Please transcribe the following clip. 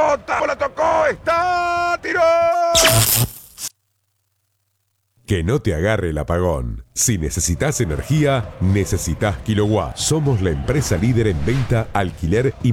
rebota, la tocó, está, tiró. Que no te agarre el apagón. Si necesitas energía, necesitas Kilowatt. Somos la empresa líder en venta, alquiler y